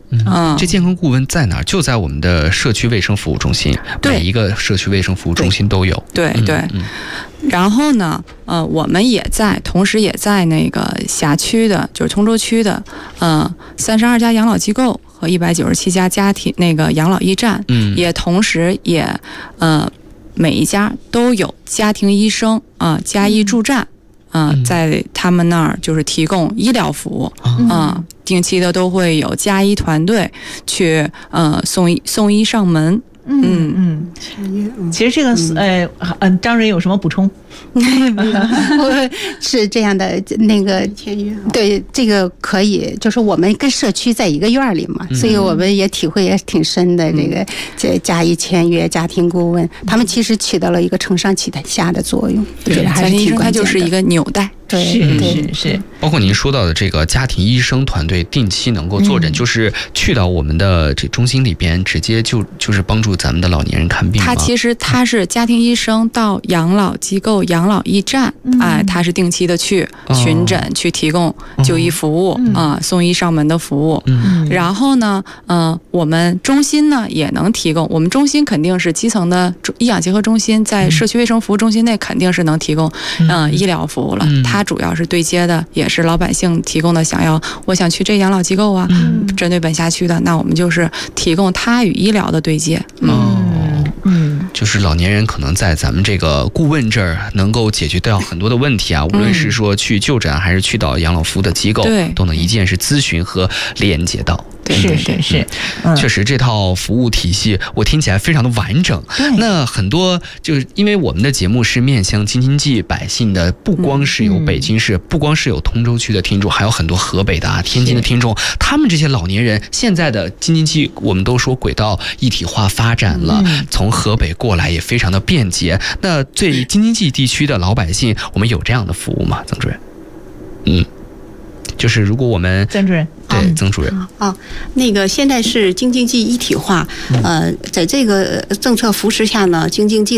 这健康顾问在哪儿？就在我们的社区卫生服务中心，每一个社区卫生服务中心都有。 对。然后呢，我们同时也在那个辖区的，就是通州区的，32家养老机构和197家家庭那个养老驿站，也同时也每一家都有家庭医生家医助站。在他们那儿就是提供医疗服务，定期的都会有家医团队去送医上门。 其实这个张蕊有什么补充？ 我是这样的，那个对这个可以，就是我们跟社区在一个院里嘛，所以我们也体会也挺深的。这家医签约、家庭顾问，他们其实起到了一个承上启下的作用。我觉得还是挺关键的。它就是一个纽带。 是。 包括您说到的这个家庭医生团队定期能够坐诊，就是去到我们的这中心里边，直接就是帮助咱们的老年人看病吗？ 他是家庭医生到养老机构、养老驿站，他是定期的去巡诊，去提供就医服务送医上门的服务。然后呢，我们中心呢也能提供，我们中心肯定是基层的医养结合中心，在社区卫生服务中心内肯定是能提供医疗服务了。它主要是对接的，也是老百姓提供的。我想去这养老机构啊，针对本辖区的，那我们就是提供它与医疗的对接。 就是老年人可能在咱们这个顾问这儿能够解决掉很多的问题啊，无论是说去就诊还是去到养老服务的机构，都能一键是咨询和连接到。 是， 确实这套服务体系我听起来非常的完整。那很多就是因为我们的节目是面向京津冀百姓的，不光是有北京市，不光是有通州区的听众，还有很多河北的天津的听众。他们这些老年人，现在的京津冀我们都说轨道一体化发展了，从河北过来也非常的便捷。那对京津冀地区的老百姓，我们有这样的服务吗？曾主任？就是如果我们曾主任， 对，曾主任那个现在是京津冀一体化，在这个政策扶持下呢，京津冀